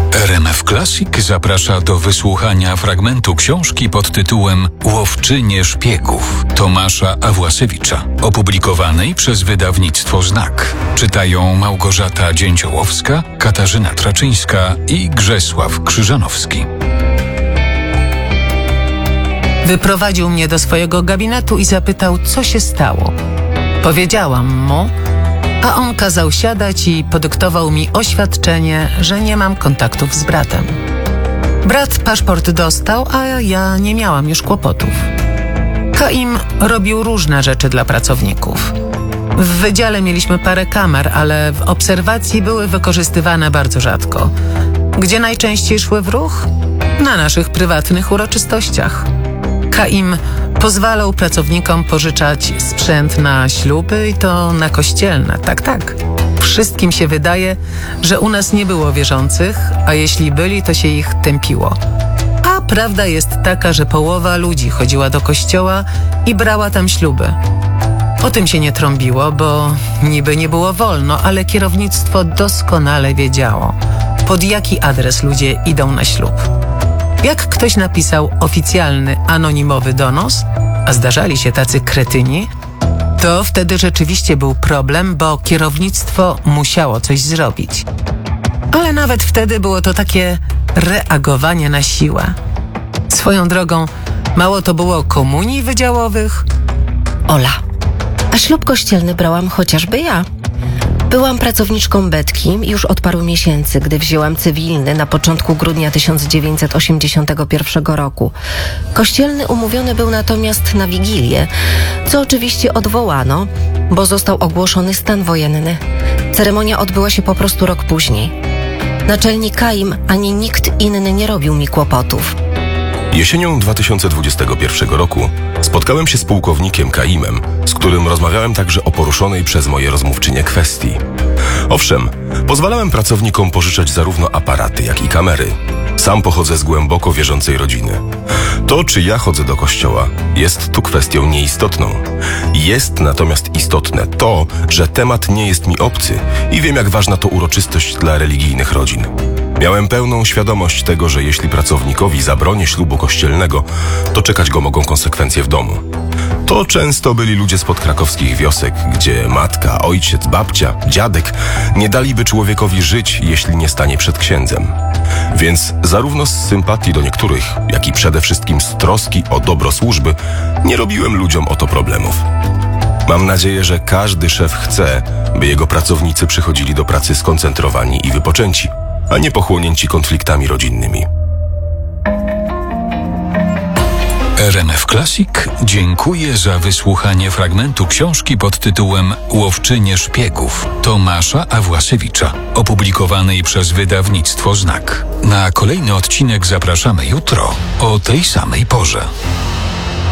RMF Classic zaprasza do wysłuchania fragmentu książki pod tytułem Łowczynie szpiegów Tomasza Awłasiewicza, opublikowanej przez wydawnictwo Znak. Czytają Małgorzata Dzięciołowska, Katarzyna Traczyńska i Grzesław Krzyżanowski. Wyprowadził mnie do swojego gabinetu i zapytał, co się stało. Powiedziałam mu, a on kazał siadać i podyktował mi oświadczenie, że nie mam kontaktów z bratem. Brat paszport dostał, a ja nie miałam już kłopotów. Kaim robił różne rzeczy dla pracowników. W wydziale mieliśmy parę kamer, ale w obserwacji były wykorzystywane bardzo rzadko. Gdzie najczęściej szły w ruch? Na naszych prywatnych uroczystościach. Kaim pozwalał pracownikom pożyczać sprzęt na śluby i to na kościelne. Tak. Wszystkim się wydaje, że u nas nie było wierzących, a jeśli byli, to się ich tępiło. A prawda jest taka, że połowa ludzi chodziła do kościoła i brała tam śluby. O tym się nie trąbiło, bo niby nie było wolno, ale kierownictwo doskonale wiedziało, pod jaki adres ludzie idą na ślub. Jak ktoś napisał oficjalny, anonimowy donos, a zdarzali się tacy kretyni, to wtedy rzeczywiście był problem, bo kierownictwo musiało coś zrobić. Ale nawet wtedy było to takie reagowanie na siłę. Swoją drogą, mało to było komunii wydziałowych. Ola, a ślub kościelny brałam chociażby ja. Byłam pracowniczką Betki już od paru miesięcy, gdy wzięłam cywilny na początku grudnia 1981 roku. Kościelny umówiony był natomiast na Wigilię, co oczywiście odwołano, bo został ogłoszony stan wojenny. Ceremonia odbyła się po prostu rok później. Naczelnik Kaim ani nikt inny nie robił mi kłopotów. Jesienią 2021 roku spotkałem się z pułkownikiem Kaimem, z którym rozmawiałem także o poruszonej przez moje rozmówczynie kwestii. Owszem, pozwalałem pracownikom pożyczać zarówno aparaty, jak i kamery. Sam pochodzę z głęboko wierzącej rodziny. To, czy ja chodzę do kościoła, jest tu kwestią nieistotną. Jest natomiast istotne to, że temat nie jest mi obcy i wiem, jak ważna to uroczystość dla religijnych rodzin. Miałem pełną świadomość tego, że jeśli pracownikowi zabronię ślubu kościelnego, to czekać go mogą konsekwencje w domu. To często byli ludzie spod krakowskich wiosek, gdzie matka, ojciec, babcia, dziadek nie daliby człowiekowi żyć, jeśli nie stanie przed księdzem. Więc zarówno z sympatii do niektórych, jak i przede wszystkim z troski o dobro służby, nie robiłem ludziom o to problemów. Mam nadzieję, że każdy szef chce, by jego pracownicy przychodzili do pracy skoncentrowani i wypoczęci, a nie pochłonięci konfliktami rodzinnymi. RMF Classic dziękuję za wysłuchanie fragmentu książki pod tytułem Łowczynie szpiegów Tomasza Awłasiewicza, opublikowanej przez wydawnictwo Znak. Na kolejny odcinek zapraszamy jutro o tej samej porze.